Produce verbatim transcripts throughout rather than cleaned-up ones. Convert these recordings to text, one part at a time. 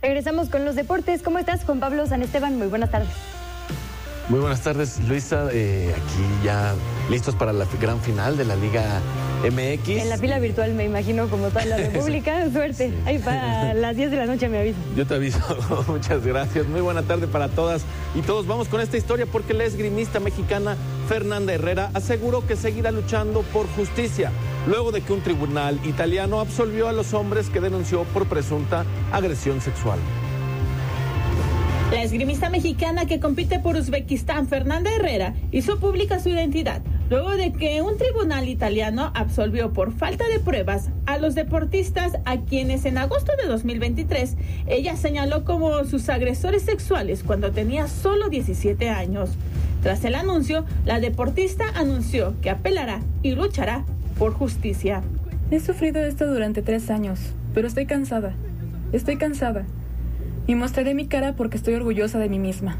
Regresamos con los deportes. ¿Cómo estás, Juan Pablo San Esteban? Muy buenas tardes. Muy buenas tardes, Luisa. Eh, aquí ya listos para la gran final de la Liga M X. En la fila virtual, me imagino, como toda la República. Suerte. Sí. Ahí para las diez de la noche me aviso. Yo te aviso. Muchas gracias. Muy buena tarde para todas y todos. Vamos con esta historia porque la esgrimista mexicana Fernanda Herrera aseguró que seguirá luchando por justicia luego de que un tribunal italiano absolvió a los hombres que denunció por presunta agresión sexual. La esgrimista mexicana que compite por Uzbekistán, Fernanda Herrera, hizo pública su identidad luego de que un tribunal italiano absolvió por falta de pruebas a los deportistas a quienes en agosto de dos mil veintitrés ella señaló como sus agresores sexuales cuando tenía solo diecisiete años. Tras el anuncio, la deportista anunció que apelará y luchará por justicia. He sufrido esto durante tres años, pero estoy cansada. Estoy cansada. Y mostraré mi cara porque estoy orgullosa de mí misma.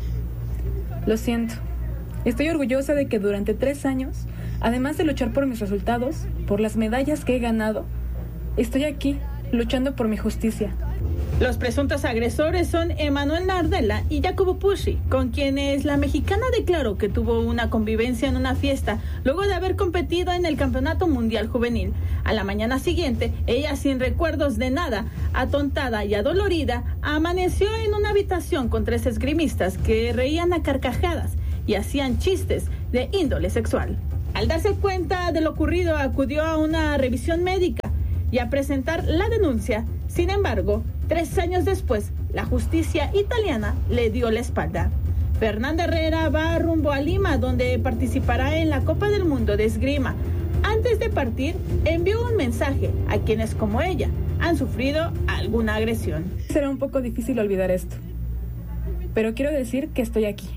Lo siento. Estoy orgullosa de que durante tres años, además de luchar por mis resultados, por las medallas que he ganado, estoy aquí luchando por mi justicia. Los presuntos agresores son Emanuel Nardella y Jacobo Pucci, con quienes la mexicana declaró que tuvo una convivencia en una fiesta luego de haber competido en el Campeonato Mundial Juvenil. A la mañana siguiente, ella, sin recuerdos de nada, atontada y adolorida, amaneció en una habitación con tres esgrimistas que reían a carcajadas y hacían chistes de índole sexual. Al darse cuenta de lo ocurrido, acudió a una revisión médica y a presentar la denuncia. Sin embargo, tres años después, la justicia italiana le dio la espalda. Fernanda Herrera va rumbo a Lima, donde participará en la Copa del Mundo de Esgrima. Antes de partir, envió un mensaje a quienes, como ella, han sufrido alguna agresión. Será un poco difícil olvidar esto, pero quiero decir que estoy aquí.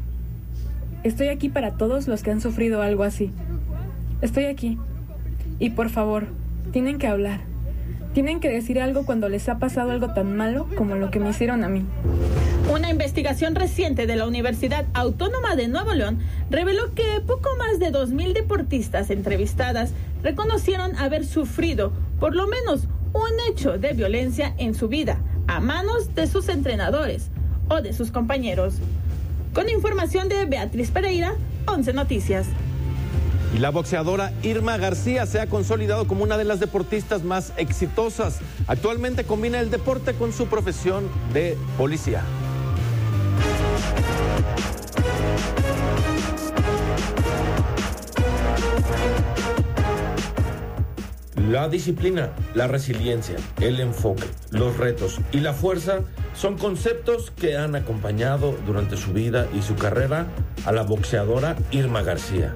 Estoy aquí para todos los que han sufrido algo así. Estoy aquí. Y por favor, tienen que hablar. Tienen que decir algo cuando les ha pasado algo tan malo como lo que me hicieron a mí. Una investigación reciente de la Universidad Autónoma de Nuevo León reveló que poco más de dos mil deportistas entrevistadas reconocieron haber sufrido por lo menos un hecho de violencia en su vida a manos de sus entrenadores o de sus compañeros. Con información de Beatriz Pereira, once Noticias. Y la boxeadora Irma García se ha consolidado como una de las deportistas más exitosas. Actualmente combina el deporte con su profesión de policía. La disciplina, la resiliencia, el enfoque, los retos y la fuerza son conceptos que han acompañado durante su vida y su carrera a la boxeadora Irma García.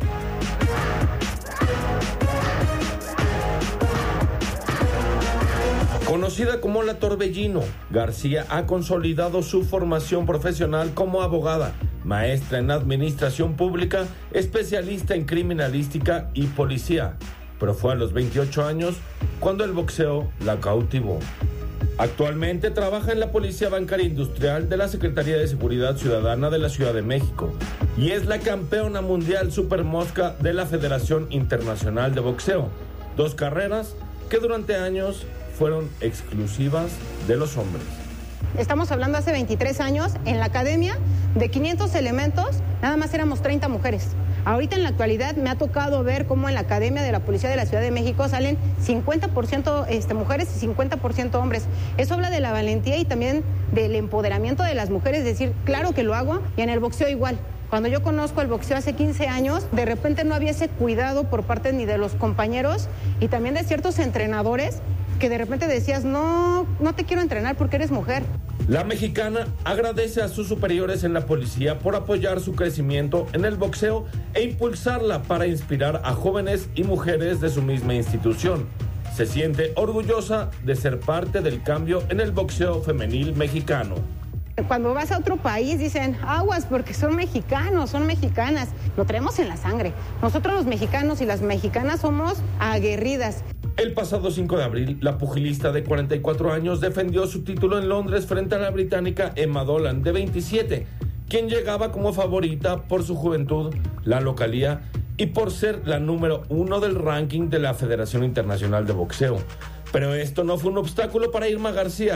Conocida como la Torbellino, García ha consolidado su formación profesional como abogada, maestra en administración pública, especialista en criminalística y policía, pero fue a los veintiocho años cuando el boxeo la cautivó. Actualmente trabaja en la Policía Bancaria Industrial de la Secretaría de Seguridad Ciudadana de la Ciudad de México y es la campeona mundial supermosca de la Federación Internacional de Boxeo, dos carreras que durante años fueron exclusivas de los hombres. Estamos hablando hace veintitrés años, en la academia, de quinientos elementos, nada más éramos treinta mujeres. Ahorita en la actualidad me ha tocado ver cómo en la Academia de la Policía de la Ciudad de México salen cincuenta por ciento este, mujeres y cincuenta por ciento hombres. Eso habla de la valentía y también del empoderamiento de las mujeres, decir, claro que lo hago, y en el boxeo igual. Cuando yo conozco el boxeo hace quince años, de repente no había ese cuidado por parte ni de los compañeros y también de ciertos entrenadores que de repente decías, no, no te quiero entrenar porque eres mujer. La mexicana agradece a sus superiores en la policía por apoyar su crecimiento en el boxeo e impulsarla para inspirar a jóvenes y mujeres de su misma institución. Se siente orgullosa de ser parte del cambio en el boxeo femenil mexicano. Cuando vas a otro país dicen, aguas porque son mexicanos, son mexicanas. Lo traemos en la sangre. Nosotros los mexicanos y las mexicanas somos aguerridas. El pasado cinco de abril, la pugilista de cuarenta y cuatro años defendió su título en Londres frente a la británica Emma Dolan, de veintisiete, quien llegaba como favorita por su juventud, la localía y por ser la número uno del ranking de la Federación Internacional de Boxeo. Pero esto no fue un obstáculo para Irma García,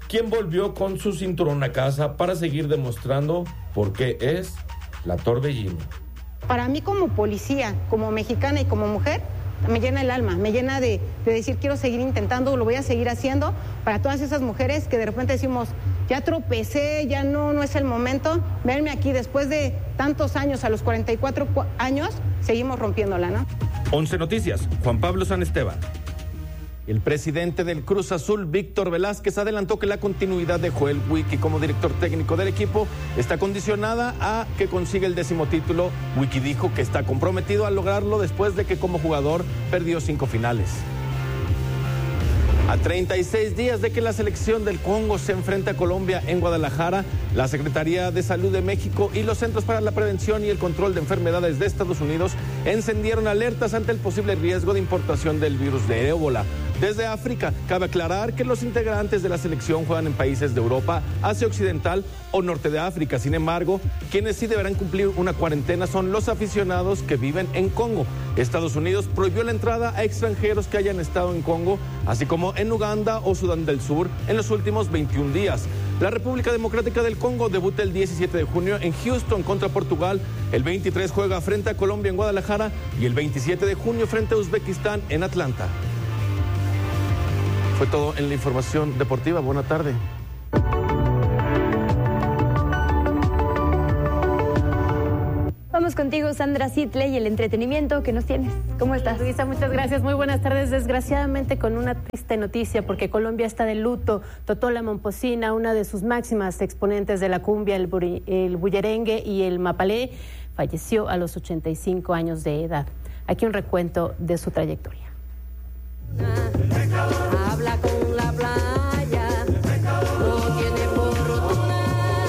quien volvió con su cinturón a casa para seguir demostrando por qué es la Torbellino. Para mí como policía, como mexicana y como mujer, me llena el alma, me llena de, de decir quiero seguir intentando, lo voy a seguir haciendo para todas esas mujeres que de repente decimos, ya tropecé, ya no, no es el momento. Verme aquí después de tantos años, a los cuarenta y cuatro años, seguimos rompiéndola, ¿no? once Noticias, Juan Pablo San Esteban. El presidente del Cruz Azul, Víctor Velázquez, adelantó que la continuidad de Joel Wiki como director técnico del equipo está condicionada a que consiga el décimo título. Wiki dijo que está comprometido a lograrlo después de que como jugador perdió cinco finales. A treinta y seis días de que la selección del Congo se enfrente a Colombia en Guadalajara, la Secretaría de Salud de México y los Centros para la Prevención y el Control de Enfermedades de Estados Unidos encendieron alertas ante el posible riesgo de importación del virus de ébola desde África. Cabe aclarar que los integrantes de la selección juegan en países de Europa, Asia Occidental o Norte de África. Sin embargo, quienes sí deberán cumplir una cuarentena son los aficionados que viven en Congo. Estados Unidos prohibió la entrada a extranjeros que hayan estado en Congo, así como en Uganda o Sudán del Sur en los últimos veintiún días. La República Democrática del Congo debuta el diecisiete de junio en Houston contra Portugal. El veintitrés juega frente a Colombia en Guadalajara y el veintisiete de junio frente a Uzbekistán en Atlanta. Fue todo en la información deportiva. Buena tarde. Vamos contigo, Sandra Sitle, y el entretenimiento que nos tienes. ¿Cómo estás? Luisa, muchas gracias. Muy buenas tardes. Desgraciadamente con una triste noticia, porque Colombia está de luto. Totó La Momposina, una de sus máximas exponentes de la cumbia, el, buri, el bullerengue y el mapalé, falleció a los ochenta y cinco años de edad. Aquí un recuento de su trayectoria. Habla con la playa, no tiene fortuna,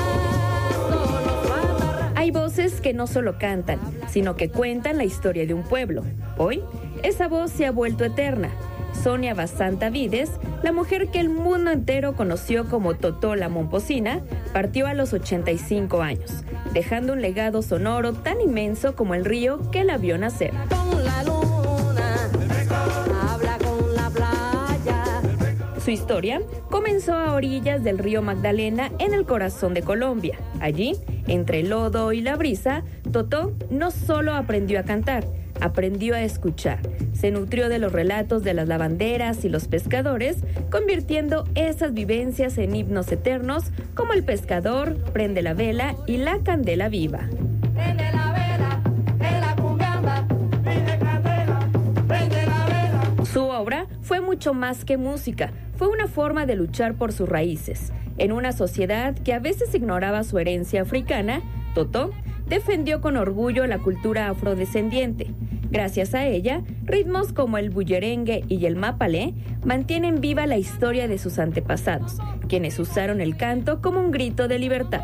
solo hay voces que no solo cantan, sino que cuentan la historia de un pueblo. Hoy, esa voz se ha vuelto eterna. Sonia Basanta Vides, la mujer que el mundo entero conoció como Totó La Momposina, partió a los ochenta y cinco años, dejando un legado sonoro tan inmenso como el río que la vio nacer. con la luna, habla con la playa. Su historia comenzó a orillas del río Magdalena, en el corazón de Colombia. Allí, entre el lodo y la brisa, Totó no solo aprendió a cantar, aprendió a escuchar. Se nutrió de los relatos de las lavanderas y los pescadores, convirtiendo esas vivencias en himnos eternos como El Pescador, Prende la Vela y La Candela Viva. Prende la vela, de la cumbiamba, pide candela, prende la vela. Su obra fue mucho más que música, fue una forma de luchar por sus raíces. En una sociedad que a veces ignoraba su herencia africana, Totó defendió con orgullo la cultura afrodescendiente. Gracias a ella, ritmos como el bullerengue y el mapalé mantienen viva la historia de sus antepasados, quienes usaron el canto como un grito de libertad.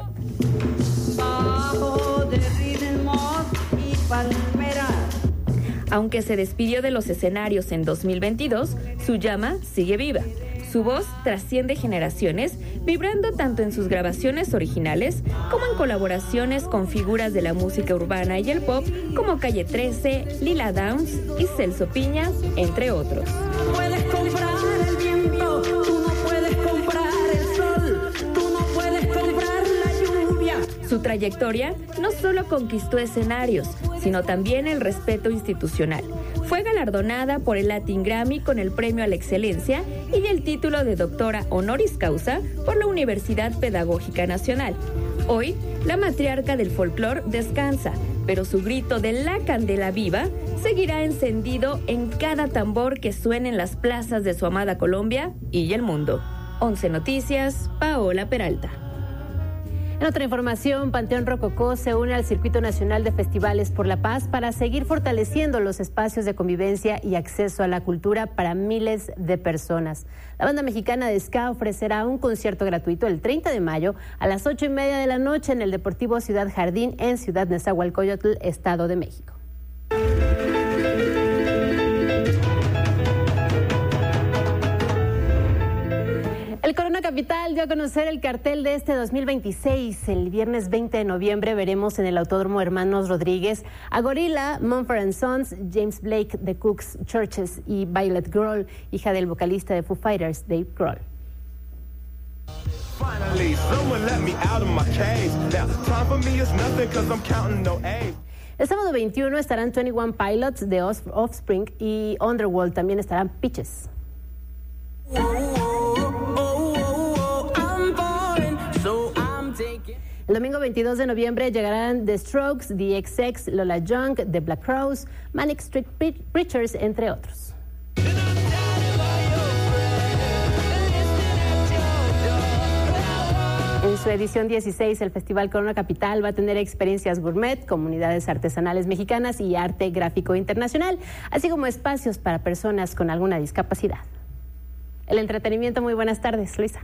Bajo de ritmos y palmeras. Aunque se despidió de los escenarios en dos mil veintidós, su llama sigue viva. Su voz trasciende generaciones, vibrando tanto en sus grabaciones originales como en colaboraciones con figuras de la música urbana y el pop como Calle trece, Lila Downs y Celso Piña, entre otros. No puedes comprar el viento, tú no puedes comprar el sol, tú no puedes comprar la lluvia. Su trayectoria no solo conquistó escenarios, sino también el respeto institucional. Fue galardonada por el Latin Grammy con el Premio a la Excelencia y el título de doctora honoris causa por la Universidad Pedagógica Nacional. Hoy, la matriarca del folclore descansa, pero su grito de La Candela Viva seguirá encendido en cada tambor que suene en las plazas de su amada Colombia y el mundo. once Noticias, Paola Peralta. En otra información, Panteón Rococó se une al Circuito Nacional de Festivales por la Paz para seguir fortaleciendo los espacios de convivencia y acceso a la cultura para miles de personas. La banda mexicana de ska ofrecerá un concierto gratuito el treinta de mayo a las ocho y media de la noche en el Deportivo Ciudad Jardín en Ciudad Nezahualcóyotl, Estado de México. El Corona Capital dio a conocer el cartel de este dos mil veintiséis. El viernes veinte de noviembre veremos en el Autódromo Hermanos Rodríguez a Gorilla, Mumford and Sons, James Blake, The Cooks, Churches y Violet Grohl, hija del vocalista de Foo Fighters, Dave Grohl. El sábado veintiuno estarán veintiuno Pilots de Offspring y Underworld, también estarán Peaches. El domingo veintidós de noviembre llegarán The Strokes, The X X, Lola Young, The Black Crowes, Manic Street Preachers, entre otros. En su edición dieciséis, el Festival Corona Capital va a tener experiencias gourmet, comunidades artesanales mexicanas y arte gráfico internacional, así como espacios para personas con alguna discapacidad. El entretenimiento, muy buenas tardes, Luisa.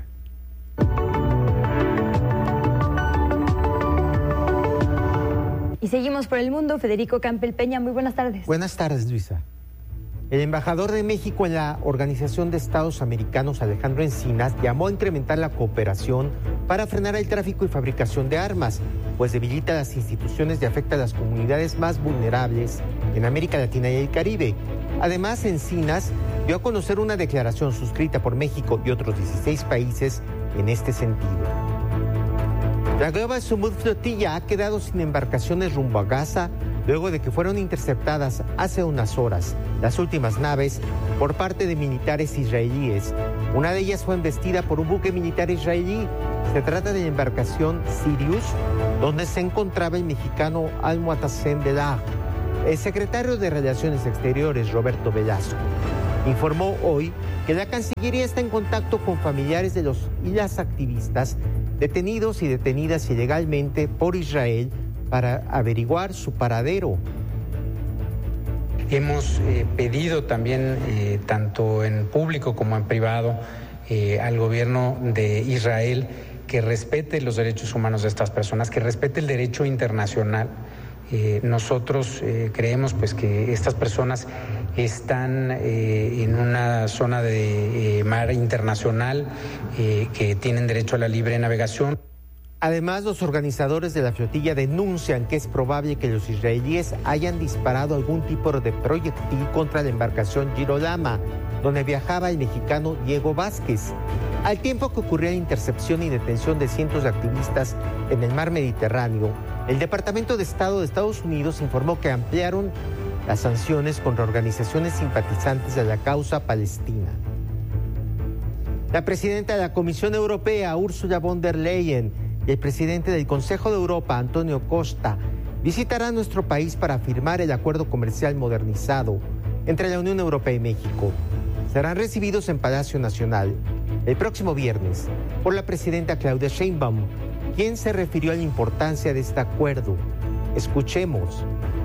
Y seguimos por el mundo. Federico Campbell Peña, muy buenas tardes. Buenas tardes, Luisa. El embajador de México en la Organización de Estados Americanos, Alejandro Encinas, llamó a incrementar la cooperación para frenar el tráfico y fabricación de armas, pues debilita las instituciones y afecta a las comunidades más vulnerables en América Latina y el Caribe. Además, Encinas dio a conocer una declaración suscrita por México y otros dieciséis países en este sentido. La Global Summit Flotilla ha quedado sin embarcaciones rumbo a Gaza luego de que fueron interceptadas hace unas horas las últimas naves por parte de militares israelíes. Una de ellas fue embestida por un buque militar israelí. Se trata de la embarcación Sirius, donde se encontraba el mexicano Al-Muatassem Delah. El secretario de Relaciones Exteriores, Roberto Velasco, informó hoy que la Cancillería está en contacto con familiares de los y las activistas detenidos y detenidas ilegalmente por Israel para averiguar su paradero. Hemos eh, pedido también, eh, tanto en público como en privado, eh, al gobierno de Israel que respete los derechos humanos de estas personas, que respete el derecho internacional. Eh, nosotros eh, creemos pues que estas personas están eh, en una zona de eh, mar internacional, eh, que tienen derecho a la libre navegación. Además, los organizadores de la flotilla denuncian que es probable que los israelíes hayan disparado algún tipo de proyectil contra la embarcación Girolama, donde viajaba el mexicano Diego Vázquez. Al tiempo que ocurría la intercepción y detención de cientos de activistas en el mar Mediterráneo, el Departamento de Estado de Estados Unidos informó que ampliaron las sanciones contra organizaciones simpatizantes de la causa palestina. La presidenta de la Comisión Europea, Ursula von der Leyen, y el presidente del Consejo de Europa, Antonio Costa, visitarán nuestro país para firmar el acuerdo comercial modernizado entre la Unión Europea y México. Serán recibidos en Palacio Nacional el próximo viernes por la presidenta Claudia Sheinbaum, quien se refirió a la importancia de este acuerdo. Escuchemos.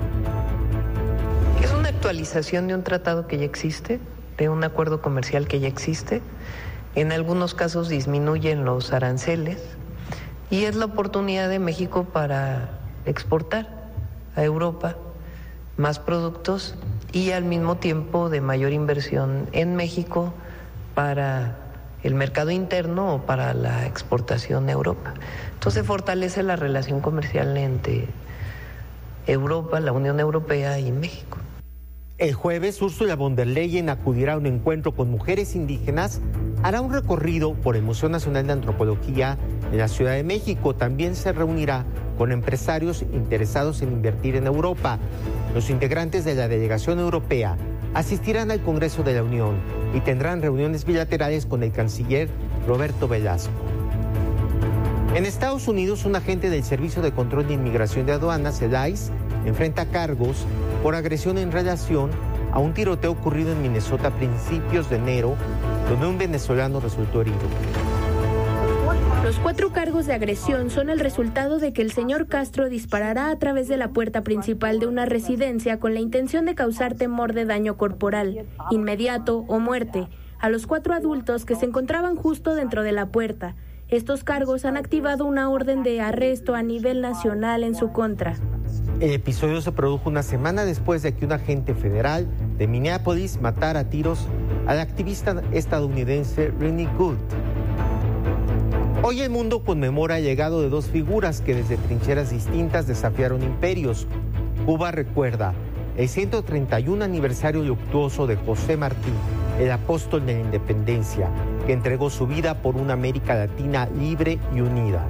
Es una actualización de un tratado que ya existe, de un acuerdo comercial que ya existe. En algunos casos disminuyen los aranceles y es la oportunidad de México para exportar a Europa más productos y al mismo tiempo de mayor inversión en México para el mercado interno o para la exportación a Europa. Entonces fortalece la relación comercial entre Europa, la Unión Europea y México. El jueves, Ursula von der Leyen acudirá a un encuentro con mujeres indígenas, hará un recorrido por el Museo Nacional de Antropología en la Ciudad de México. También se reunirá con empresarios interesados en invertir en Europa. Los integrantes de la delegación europea asistirán al Congreso de la Unión y tendrán reuniones bilaterales con el canciller Roberto Velasco. En Estados Unidos, un agente del Servicio de Control de Inmigración de Aduanas, el I C E, enfrenta cargos por agresión en relación a un tiroteo ocurrido en Minnesota a principios de enero, donde un venezolano resultó herido. Los cuatro cargos de agresión son el resultado de que el señor Castro disparará a través de la puerta principal de una residencia con la intención de causar temor de daño corporal, inmediato o muerte, a los cuatro adultos que se encontraban justo dentro de la puerta. Estos cargos han activado una orden de arresto a nivel nacional en su contra. El episodio se produjo una semana después de que un agente federal de Minneapolis matara a tiros al activista estadounidense Ronnie Good. Hoy el mundo conmemora el legado de dos figuras que desde trincheras distintas desafiaron imperios. Cuba recuerda el ciento treinta y uno aniversario luctuoso de José Martí, el apóstol de la independencia, que entregó su vida por una América Latina libre y unida.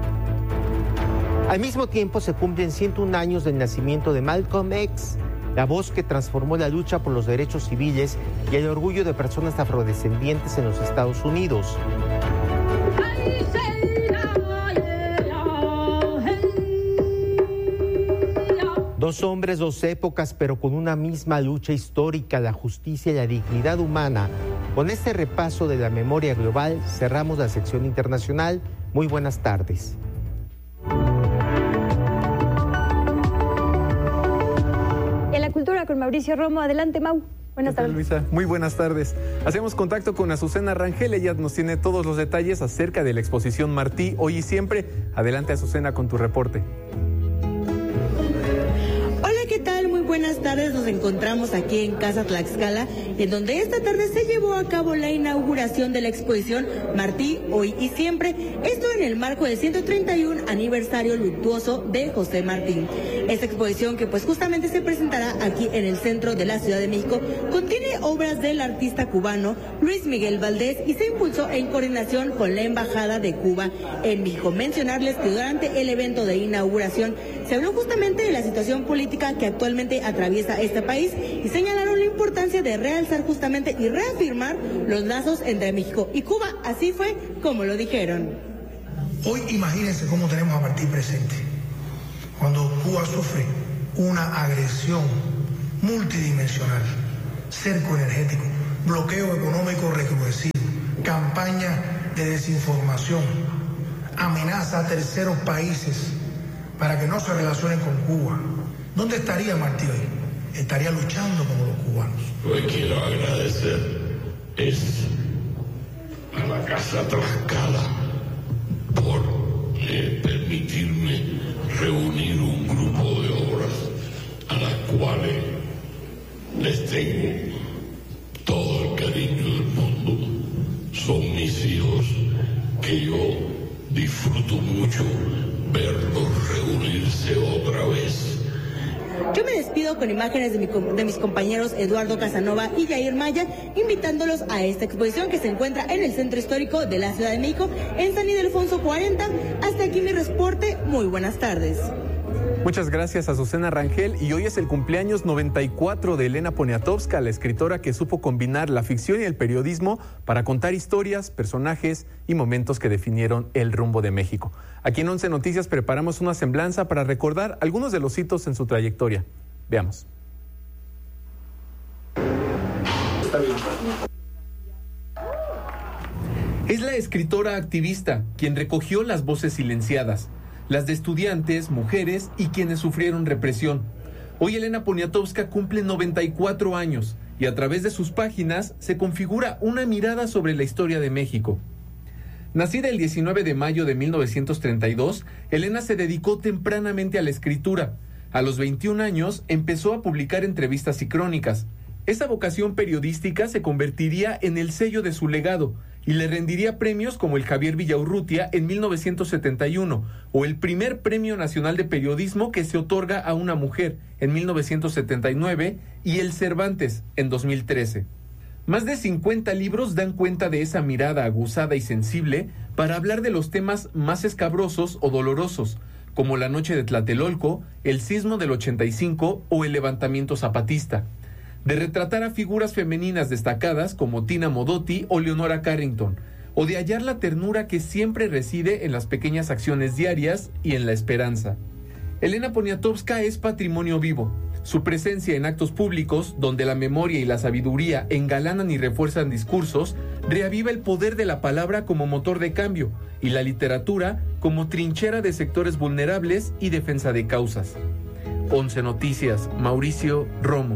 Al mismo tiempo se cumplen ciento un años del nacimiento de Malcolm X, la voz que transformó la lucha por los derechos civiles y el orgullo de personas afrodescendientes en los Estados Unidos. Dos hombres, dos épocas, pero con una misma lucha histórica, la justicia y la dignidad humana. Con este repaso de la memoria global cerramos la sección internacional. Muy buenas tardes. En la cultura con Mauricio Romo. Adelante, Mau. Buenas tardes. Luisa, muy buenas tardes. Hacemos contacto con Azucena Rangel, ella nos tiene todos los detalles acerca de la exposición Martí, hoy y siempre. Adelante, Azucena, con tu reporte. ¿Qué tal? Muy buenas tardes. Nos encontramos aquí en Casa Tlaxcala, en donde esta tarde se llevó a cabo la inauguración de la exposición Martí, hoy y siempre. Esto en el marco del ciento treinta y un aniversario luctuoso de José Martí. Esta exposición, que pues justamente se presentará aquí en el centro de la Ciudad de México, contiene obras del artista cubano Luis Miguel Valdés y se impulsó en coordinación con la Embajada de Cuba en México. Mencionarles que durante el evento de inauguración se habló justamente de la situación política que actualmente atraviesa este país y señalaron la importancia de realzar justamente y reafirmar los lazos entre México y Cuba. Así fue como lo dijeron. Hoy imagínense cómo tenemos a Martí presente. Cuando Cuba sufre una agresión multidimensional, cerco energético, bloqueo económico recrudecido, campaña de desinformación, amenaza a terceros países para que no se relacionen con Cuba. ¿Dónde estaría Martí hoy? Estaría luchando como los cubanos. Lo que quiero agradecer es a la Casa Tlaxcala por eh, permitirme reunir un grupo de obras a las cuales les tengo todo el cariño del mundo. Son mis hijos que yo disfruto mucho verlos reunirse otra vez. Yo me despido con imágenes de, mi, de mis compañeros Eduardo Casanova y Jair Maya, invitándolos a esta exposición que se encuentra en el Centro Histórico de la Ciudad de México, en San Ildefonso cuarenta. Hasta aquí mi reporte. Muy buenas tardes. Muchas gracias, Azucena Rangel. Y hoy es el cumpleaños noventa y cuatro de Elena Poniatowska, la escritora que supo combinar la ficción y el periodismo para contar historias, personajes y momentos que definieron el rumbo de México. Aquí en Once Noticias preparamos una semblanza para recordar algunos de los hitos en su trayectoria. Veamos. Está bien. Es la escritora activista quien recogió las voces silenciadas, las de estudiantes, mujeres y quienes sufrieron represión. Hoy Elena Poniatowska cumple noventa y cuatro años y a través de sus páginas se configura una mirada sobre la historia de México. Nacida el diecinueve de mayo de mil novecientos treinta y dos, Elena se dedicó tempranamente a la escritura. A los veintiún años empezó a publicar entrevistas y crónicas. Esa vocación periodística se convertiría en el sello de su legado y le rendiría premios como el Javier Villaurrutia en mil novecientos setenta y uno o el primer Premio Nacional de Periodismo que se otorga a una mujer en mil novecientos setenta y nueve y el Cervantes en dos mil trece. Más de cincuenta libros dan cuenta de esa mirada aguzada y sensible para hablar de los temas más escabrosos o dolorosos, como la noche de Tlatelolco, el sismo del ochenta y cinco o el levantamiento zapatista. De retratar a figuras femeninas destacadas como Tina Modotti o Leonora Carrington, o de hallar la ternura que siempre reside en las pequeñas acciones diarias y en la esperanza. Elena Poniatowska es patrimonio vivo. Su presencia en actos públicos, donde la memoria y la sabiduría engalanan y refuerzan discursos, reaviva el poder de la palabra como motor de cambio y la literatura como trinchera de sectores vulnerables y defensa de causas. Once Noticias, Mauricio Romo.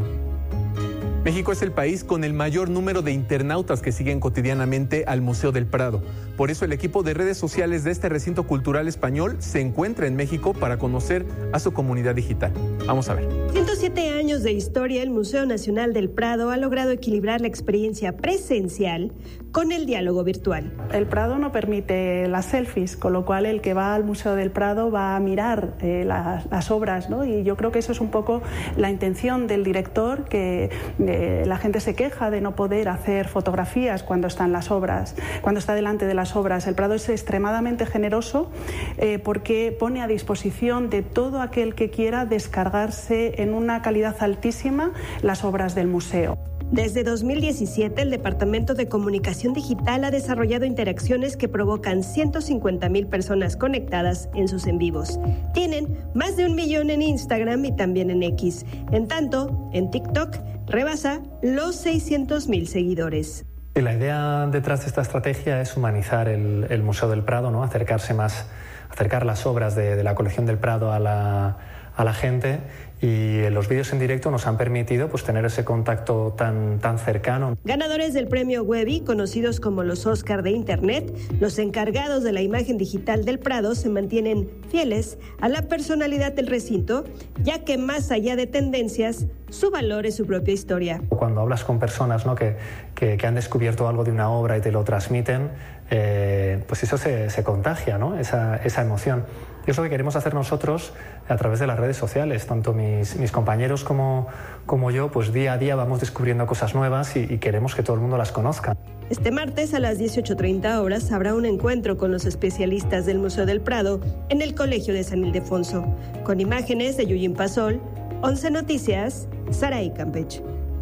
México es el país con el mayor número de internautas que siguen cotidianamente al Museo del Prado. Por eso el equipo de redes sociales de este recinto cultural español se encuentra en México para conocer a su comunidad digital. Vamos a ver. ciento siete años de historia, el Museo Nacional del Prado ha logrado equilibrar la experiencia presencial con el diálogo virtual. El Prado no permite las selfies, con lo cual el que va al Museo del Prado va a mirar eh, las, las obras, ¿no? Y yo creo que eso es un poco la intención del director, que eh, la gente se queja de no poder hacer fotografías cuando están las obras, cuando está delante de las obras. El Prado es extremadamente generoso eh, porque pone a disposición de todo aquel que quiera descargarse en una calidad altísima las obras del museo. Desde dos mil diecisiete, el Departamento de Comunicación Digital ha desarrollado interacciones que provocan ciento cincuenta mil personas conectadas en sus en vivos. Tienen más de un millón en Instagram y también en X. En tanto, en TikTok rebasa los seiscientos mil seguidores. Y la idea detrás de esta estrategia es humanizar el, el Museo del Prado, ¿no? Acercarse más, acercar las obras de, de la colección del Prado a la, a la gente. Y los vídeos en directo nos han permitido pues, tener ese contacto tan, tan cercano. Ganadores del premio Webby, conocidos como los Oscar de Internet, los encargados de la imagen digital del Prado se mantienen fieles a la personalidad del recinto, ya que más allá de tendencias, su valor es su propia historia. Cuando hablas con personas, ¿no? que, que, que han descubierto algo de una obra y te lo transmiten, eh, pues eso se, se contagia, ¿no? esa, esa emoción. Y es lo que queremos hacer nosotros a través de las redes sociales. Tanto mis, mis compañeros como, como yo, pues día a día vamos descubriendo cosas nuevas y, y queremos que todo el mundo las conozca. Este martes a las dieciocho treinta horas habrá un encuentro con los especialistas del Museo del Prado en el Colegio de San Ildefonso. Con imágenes de Yuyin Pasol, once Noticias, Saray Campeche.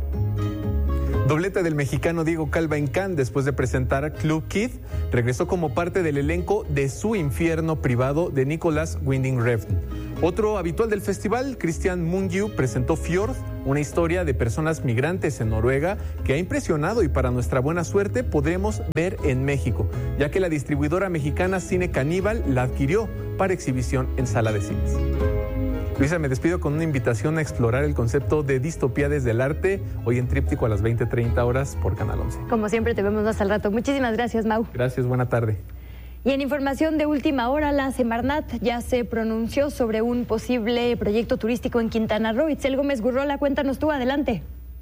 Doblete del mexicano Diego Calva en Cannes después de presentar Club Kid, regresó como parte del elenco de Su infierno privado de Nicolas Winding Refn. Otro habitual del festival, Christian Mungiu, presentó Fjord, una historia de personas migrantes en Noruega que ha impresionado y para nuestra buena suerte podremos ver en México, ya que la distribuidora mexicana Cine Caníbal la adquirió para exhibición en sala de cines. Luisa, me despido con una invitación a explorar el concepto de distopía desde el arte, hoy en Tríptico a las veinte treinta horas por Canal once. Como siempre, te vemos más al rato. Muchísimas gracias, Mau. Gracias, buena tarde. Y en información de última hora, la Semarnat ya se pronunció sobre un posible proyecto turístico en Quintana Roo. Itzel Gómez Gurrola, cuéntanos tú, adelante.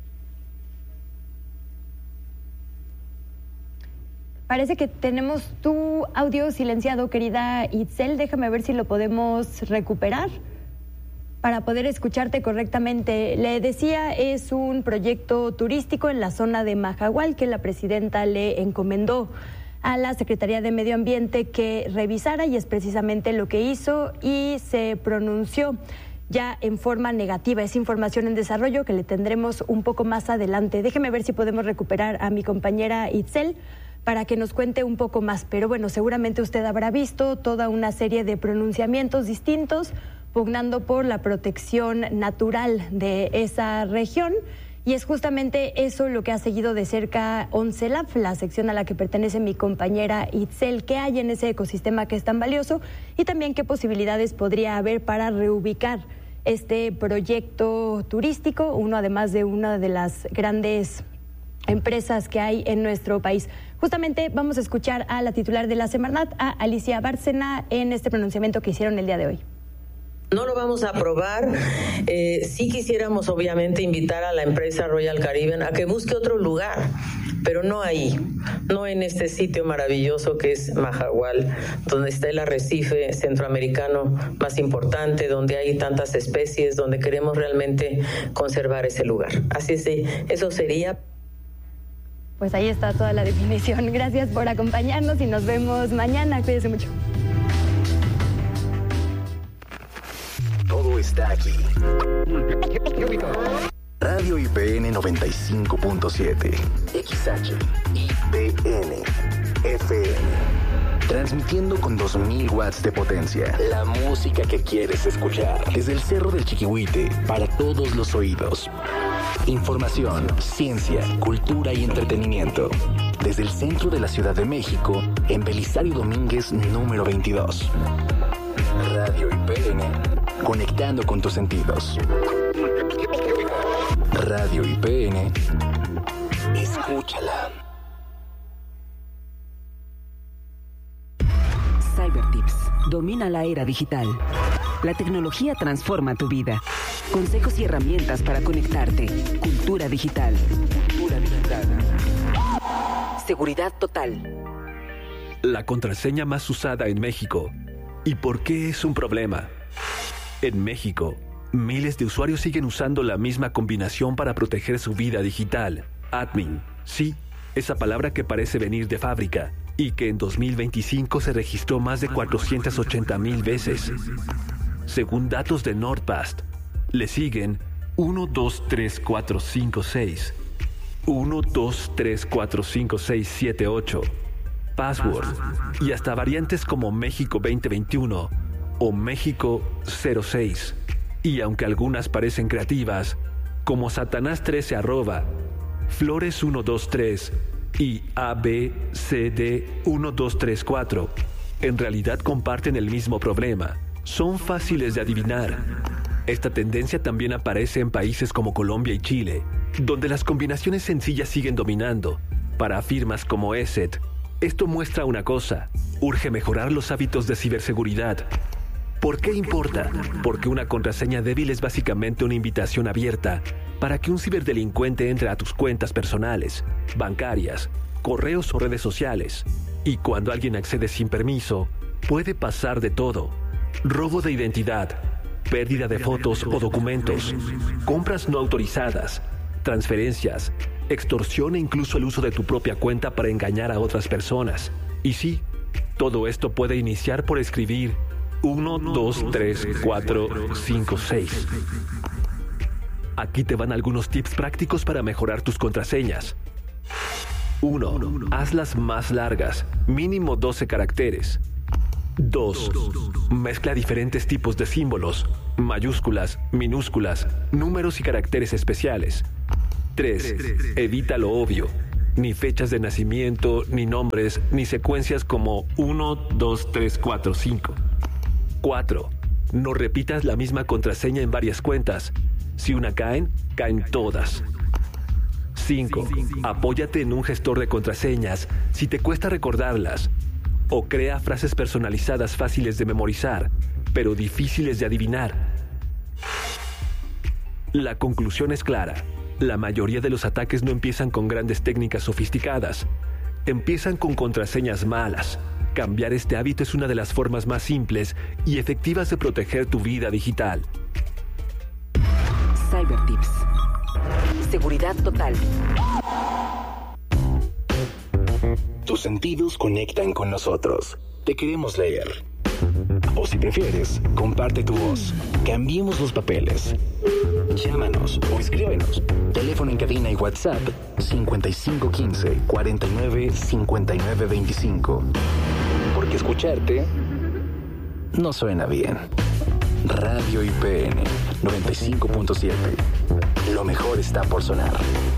Parece que tenemos tu audio silenciado, querida Itzel. Déjame ver si lo podemos recuperar para poder escucharte correctamente. Le decía, es un proyecto turístico en la zona de Majahual que la presidenta le encomendó a la Secretaría de Medio Ambiente que revisara, y es precisamente lo que hizo y se pronunció ya en forma negativa. Es información en desarrollo que le tendremos un poco más adelante. Déjeme ver si podemos recuperar a mi compañera Itzel para que nos cuente un poco más. Pero bueno, seguramente usted habrá visto toda una serie de pronunciamientos distintos pugnando por la protección natural de esa región, y es justamente eso lo que ha seguido de cerca ONCELAF, la sección a la que pertenece mi compañera Itzel. ¿Qué hay en ese ecosistema que es tan valioso? Y también qué posibilidades podría haber para reubicar este proyecto turístico, uno además de una de las grandes empresas que hay en nuestro país. Justamente vamos a escuchar a la titular de la Semarnat, a Alicia Bárcena, en este pronunciamiento que hicieron el día de hoy. No lo vamos a aprobar. Eh, sí quisiéramos obviamente invitar a la empresa Royal Caribbean a que busque otro lugar, pero no ahí, no en este sitio maravilloso que es Majahual, donde está el arrecife centroamericano más importante, donde hay tantas especies, donde queremos realmente conservar ese lugar. Así es, eso sería. Pues ahí está toda la definición. Gracias por acompañarnos y nos vemos mañana. Cuídense mucho. Todo está aquí. Radio I P N noventa y cinco punto siete, X H, I P N, F M. Transmitiendo con dos mil watts de potencia. La música que quieres escuchar. Desde el Cerro del Chiquihuite, para todos los oídos. Información, ciencia, cultura y entretenimiento. Desde el centro de la Ciudad de México, en Belisario Domínguez, número veintidós. Radio I P N, conectando con tus sentidos. Radio I P N, escúchala. CyberTips. Domina la era digital. La tecnología transforma tu vida. Consejos y herramientas para conectarte. Cultura digital. Cultura digital. Seguridad total. La contraseña más usada en México. ¿Y por qué es un problema? En México, miles de usuarios siguen usando la misma combinación para proteger su vida digital. Admin. Sí, esa palabra que parece venir de fábrica y que en dos mil veinticinco se registró más de cuatrocientas ochenta mil veces. Según datos de NordPass, le siguen uno, dos, tres, cuatro, cinco, seis, uno, dos, tres, cuatro, cinco, seis, siete, ocho, Password y hasta variantes como México veinte veintiuno o México cero seis. Y aunque algunas parecen creativas, como Satanás trece arroba, Flores ciento veintitrés y A B C D uno dos tres cuatro, en realidad comparten el mismo problema. Son fáciles de adivinar. Esta tendencia también aparece en países como Colombia y Chile, donde las combinaciones sencillas siguen dominando. Para firmas como E S E T, esto muestra una cosa: urge mejorar los hábitos de ciberseguridad. ¿Por qué importa? Porque una contraseña débil es básicamente una invitación abierta para que un ciberdelincuente entre a tus cuentas personales, bancarias, correos o redes sociales. Y cuando alguien accede sin permiso, puede pasar de todo: robo de identidad, pérdida de fotos o documentos, compras no autorizadas, transferencias, extorsión e incluso el uso de tu propia cuenta para engañar a otras personas. Y sí, todo esto puede iniciar por escribir uno, dos, tres, cuatro, cinco, seis. Aquí te van algunos tips prácticos para mejorar tus contraseñas. uno. Hazlas más largas, mínimo doce caracteres. dos. Mezcla diferentes tipos de símbolos, mayúsculas, minúsculas, números y caracteres especiales. tres. Evita lo obvio. Ni fechas de nacimiento, ni nombres, ni secuencias como uno, dos, tres, cuatro, cinco. cuatro. No repitas la misma contraseña en varias cuentas. Si una caen, caen todas. cinco. Apóyate en un gestor de contraseñas si te cuesta recordarlas. O crea frases personalizadas fáciles de memorizar, pero difíciles de adivinar. La conclusión es clara. La mayoría de los ataques no empiezan con grandes técnicas sofisticadas. Empiezan con contraseñas malas. Cambiar este hábito es una de las formas más simples y efectivas de proteger tu vida digital. CyberTips. Seguridad total. Tus sentidos conectan con nosotros. Te queremos leer. O si prefieres, comparte tu voz. Cambiemos los papeles. Llámanos o escríbenos. Teléfono en cabina y WhatsApp cincuenta y cinco quince, cuarenta y nueve, cincuenta y nueve veinticinco. Porque escucharte no suena bien. Radio I P N noventa y cinco punto siete. Lo mejor está por sonar.